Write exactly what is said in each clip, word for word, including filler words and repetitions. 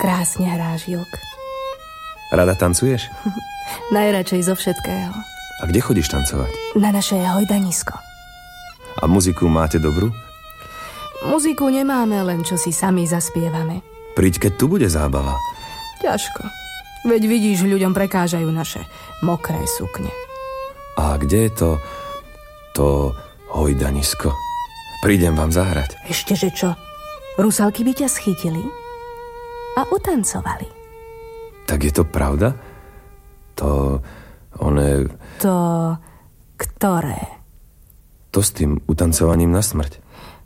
Krásne hráš, Júk. Rada tancuješ? Najradšej zo všetkého. A kde chodíš tancovať? Na naše hojdanisko. A muziku máte dobrú? Muziku nemáme, len čo si sami zaspievame. Príď, keď tu bude zábava. Ťažko. Veď vidíš, ľuďom prekážajú naše mokré sukne. A kde je to... to hojdanisko? Prídem vám zahrať. Ešteže čo? Rusalky by ťa schytili a utancovali. Tak je to pravda? To... one... To... ktoré? To s tým utancovaním na smrť.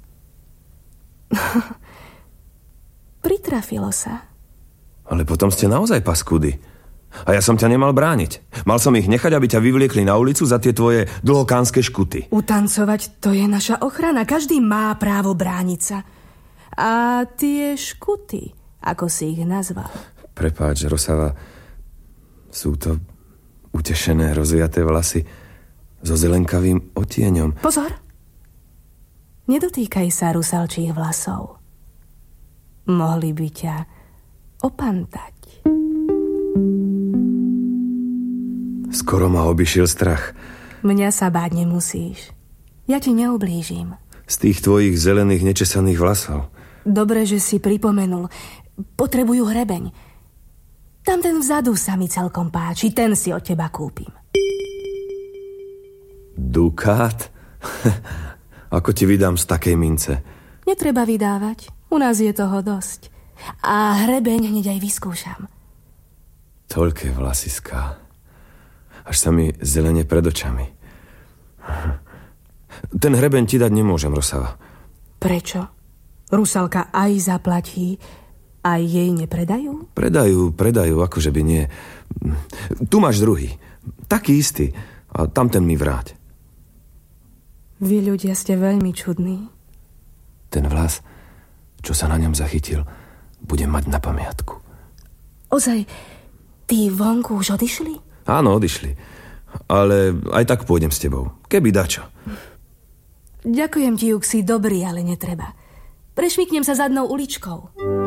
Pritrafilo sa. Ale potom ste naozaj paskudy. A ja som ťa nemal brániť. Mal som ich nechať, aby ťa vyvliekli na ulicu za tie tvoje dlhokánske škuty. Utancovať, to je naša ochrana. Každý má právo brániť sa. A tie škuty, ako si ich nazval? Prepáč, Rosava, sú to utešené, rozviaté vlasy so zelenkavým otieňom. Pozor! Nedotýkaj sa rusalčích vlasov. Mohli by ťa opantať. Skoro ma obišiel strach. Mňa sa báť nemusíš. Ja ti neublížim. Z tých tvojich zelených nečesaných vlasov. Dobre, že si pripomenul. Potrebujú hrebeň. Tam ten vzadu sa mi celkom páči. Ten si od teba kúpim. Dukát? Ako ti vydám z takej mince? Netreba vydávať. U nás je toho dosť. A hrebeň hneď aj vyskúšam. Toľké vlasiská. Až sa mi zelene pred očami. Ten hrebeň ti dať nemôžem, Rosava. Prečo? Rusalka aj zaplatí, aj jej nepredajú? Predajú, predajú, akože by nie. Tu máš druhý. Taký istý. A tamten mi vráť. Vy ľudia ste veľmi čudní. Ten vlas, čo sa na ňom zachytil, bude mať na pamiatku. Ozaj, tí vonku už odišli? Áno, odišli. Ale aj tak pôjdem s tebou. Keby dačo. Ďakujem ti, Júk, si dobrý, ale netreba. Prešmyknem sa zadnou uličkou.